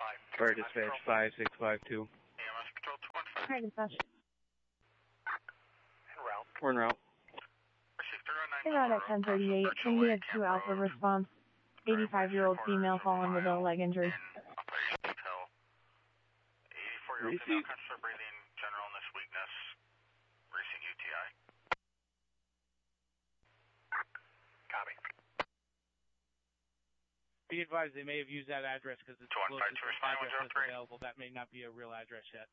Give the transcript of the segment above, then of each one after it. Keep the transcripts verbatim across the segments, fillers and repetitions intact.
Fire dispatch five six five two. E M S Patrol two one five. Fire dispatch. En route. We're en route. Received zero nine. Hey, Route at ten thirty-eight. Can we have two Alpha response? eighty-five-year-old female fallen with a leg injury. Operation Hotel. eighty-four-year-old female conscious of breathing, general illness, weakness, recent U T I. Copy. Be advised, they may have used that address because it's the closest address that's available. That may not be a real address yet.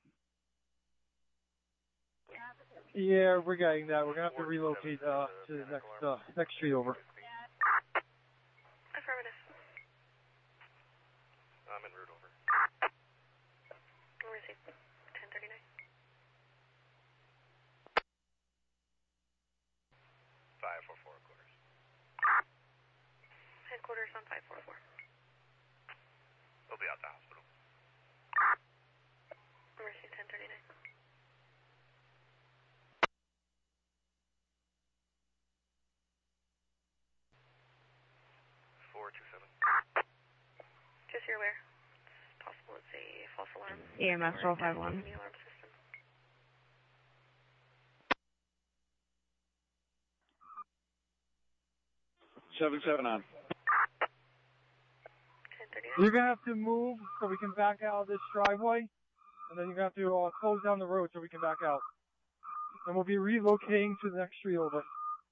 Yeah, we're getting that. We're gonna have to relocate uh, to the next uh, next street over. Affirmative. I'm en route over. Receive ten thirty-nine. five four four quarters. Headquarters on five four four. We'll be out the hospital. Receive ten thirty-nine. four two seven. Just so you're aware, it's possible it's a false alarm. E M S four five one. The alarm system. seven seven on. ten thirty-nine. You're gonna have to move so we can back out of this driveway, and then you're gonna have to uh, close down the road so we can back out. And we'll be relocating to the next street over.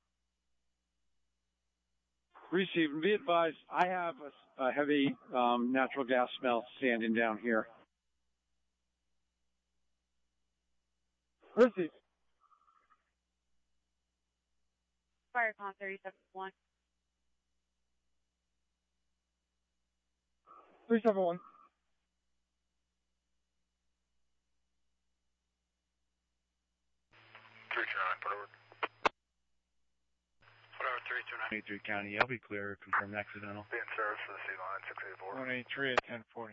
Received. Be advised, I have a, a heavy um, natural gas smell standing down here. Received. Firecon thirty-seven one. three seven one. three two nine, put over. Whatever, three two nine. eighty-three County, I'll be clear. Confirmed accidental. Be in service for the C line, six eight four. one eighty-three at ten forty.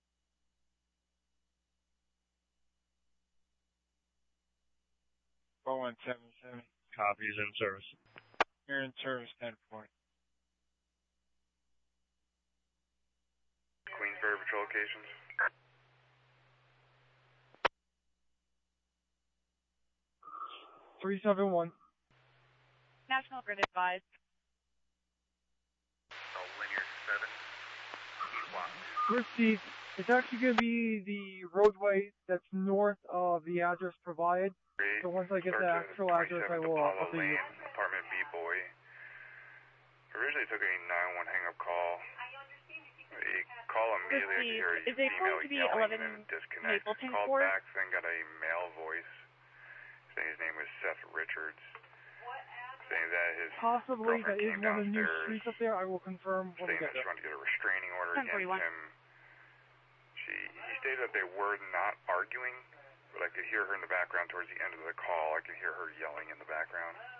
four one seven seven. Copies in service. You're in service ten forty. Queensbury Patrol locations. three seven one. National Grid advised. Oh, linear seven. East block. Received. It's actually going to be the roadway that's north of the address provided. So once I get the actual address, I will uh, update you. Apartment B boy. Originally took a nine one hang up call. A call immediately, I could hear a Is it female going to be yelling eleven and then disconnect. Mapleton Called Court? back, then got a male voice saying his name was Seth Richards. Saying that his Possibly that girlfriend is came one of the new downstairs, streets up there. I will confirm when we saying get that she there. wanted to get a restraining order ten forty-one. against him. She, he stated that they were not arguing, but I could hear her in the background towards the end of the call. I could hear her yelling in the background.